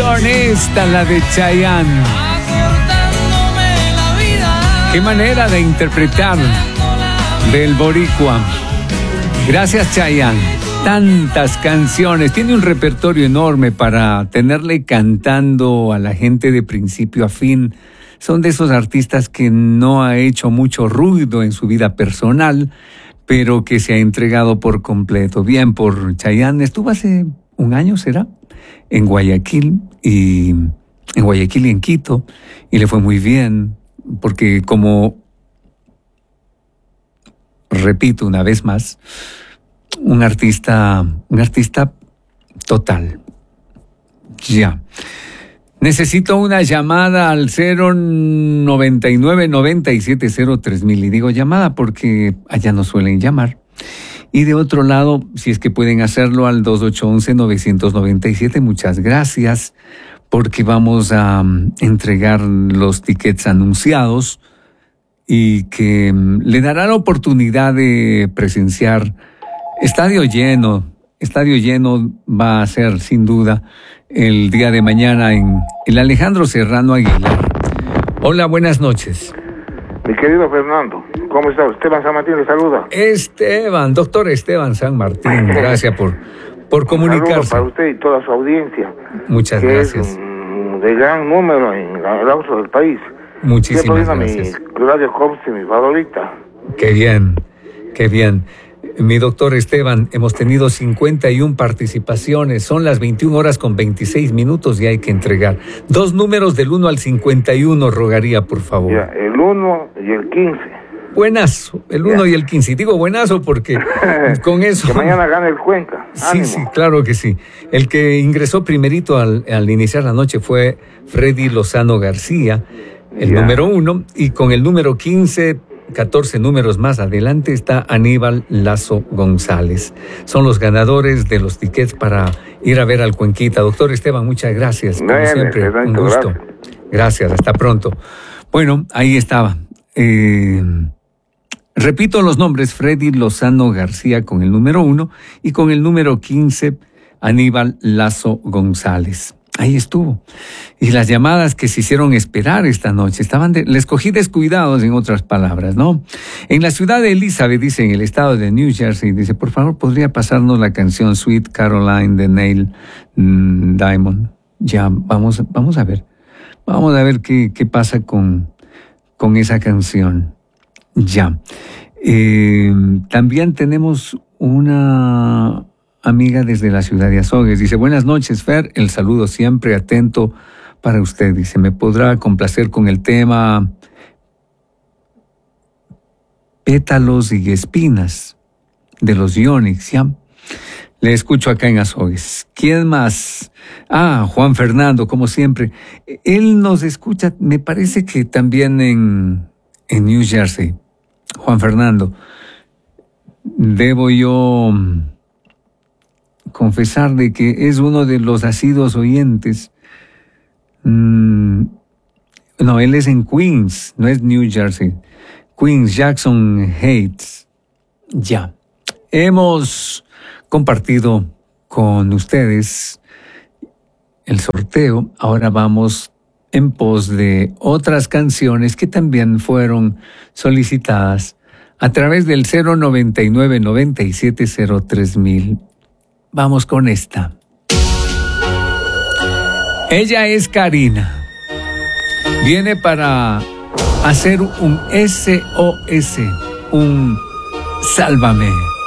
con esta, la de Chayanne. Qué manera de interpretar del boricua. Gracias, Chayanne. Tantas canciones, tiene un repertorio enorme para tenerle cantando a la gente de principio a fin. Son de esos artistas que no ha hecho mucho ruido en su vida personal, pero que se ha entregado por completo. Bien por Chayanne. Estuvo hace un año, ¿será? En Guayaquil y en Quito, y le fue muy bien, porque como repito una vez más, un artista total. Ya. Necesito una llamada al 099-9703,000. Y digo llamada porque allá no suelen llamar. Y de otro lado, si es que pueden hacerlo al 2811-997, muchas gracias, porque vamos a entregar los tickets anunciados y que le dará la oportunidad de presenciar. Estadio lleno va a ser sin duda el día de mañana en el Alejandro Serrano Aguilar. Hola, buenas noches. Mi querido Fernando, ¿cómo está? Esteban San Martín le saluda. Doctor Esteban San Martín, gracias por comunicarse. Un saludo para usted y toda su audiencia. Muchas gracias. Es de gran número en el auto del país. Muchísimas gracias. Mi Radio Copse, mi favorita. Qué bien. Mi doctor Esteban, hemos tenido 51 participaciones, son las 21:26 y hay que entregar 2 números del 1 al 51, rogaría por favor. Ya, el 1 y el 15. Buenazo, el 1 y el 15. Digo buenazo porque con eso... Que mañana gane el Cuenca. Sí, claro que sí. El que ingresó primerito al iniciar la noche fue Freddy Lozano García, el número 1, y con el número 15... 14 números más adelante está Aníbal Lazo González. Son los ganadores de los tickets para ir a ver al Cuenquita. Doctor Esteban, muchas gracias. Como siempre, un gusto. Gracias, hasta pronto. Bueno, ahí estaba. Repito los nombres: Freddy Lozano García con el número 1 y con el número 15, Aníbal Lazo González. Ahí estuvo. Y las llamadas que se hicieron esperar esta noche les cogí descuidados, en otras palabras, ¿no? En la ciudad de Elizabeth, dice, en el estado de New Jersey, dice, por favor, ¿podría pasarnos la canción Sweet Caroline de Neil Diamond? Ya, vamos a ver. Vamos a ver qué pasa con esa canción. Ya. También tenemos una amiga desde la ciudad de Azogues. Dice, buenas noches, Fer, el saludo siempre atento para usted. Dice, ¿me podrá complacer con el tema Pétalos y Espinas de los Yonix? ¿Ya? Le escucho acá en Azogues. ¿Quién más? Juan Fernando, como siempre. Él nos escucha, me parece que también en New Jersey. Juan Fernando, debo yo confesar de que es uno de los asiduos oyentes. No, él es en Queens, no es New Jersey. Queens, Jackson Heights. Ya. Hemos compartido con ustedes el sorteo. Ahora vamos en pos de otras canciones que también fueron solicitadas a través del 099-9703,000. Vamos con esta. Ella es Karina. Viene para hacer un SOS, un Sálvame.